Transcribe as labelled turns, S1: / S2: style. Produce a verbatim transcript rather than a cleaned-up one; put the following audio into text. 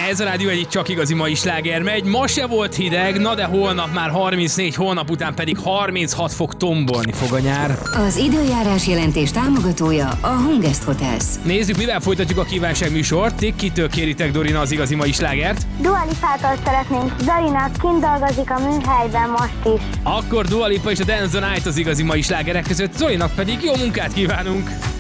S1: Ez a Rádió egyik csak igazi mai sláger megy. Ma se volt hideg, na de holnap már harmincnégy, holnap után pedig harminchat fok, tombolni fog a nyár.
S2: Az időjárás jelentés támogatója a Hungest Hotels.
S1: Nézzük, mivel folytatjuk a kívánság műsort. Ti kitől kéritek, Dorina, az igazi mai slágert?
S3: Dua Lipától szeretnénk. Zarina kint dolgozik a műhelyben most is.
S1: Akkor Dua Lipa és a Dance the Night az igazi mai slágerek között, Zolinak pedig jó munkát kívánunk!